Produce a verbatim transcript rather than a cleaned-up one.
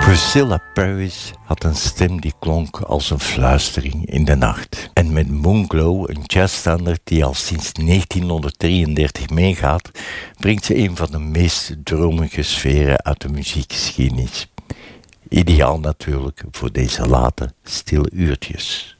Priscilla Paris had een stem die klonk als een fluistering in de nacht. En met Moonglow, een jazzstandard die al sinds negentienhonderddrieëndertig meegaat, brengt ze een van de meest dromige sferen uit de muziekgeschiedenis. Ideaal natuurlijk voor deze late, stille uurtjes.